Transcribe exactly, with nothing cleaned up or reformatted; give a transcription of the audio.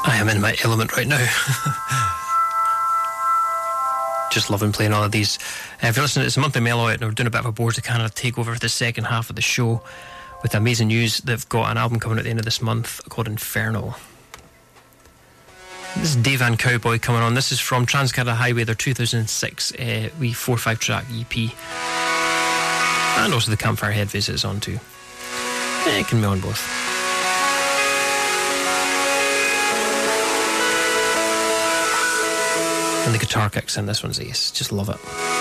I am in my element right now. Just loving playing all of these. Uh, if you're listening, it's a monthly mail out, and we're doing a bit of a Boards of Canada takeover for the second half of the show with amazing news. They've got an album coming at the end of this month called Inferno. This is Dave Van Cowboy coming on. This is from Trans-Canada Highway, their two thousand six uh, wee four five track E P. And also the Campfire Head visit is on too. Yeah, it can be on both. And the guitar kicks in. This one's ace. Just love it.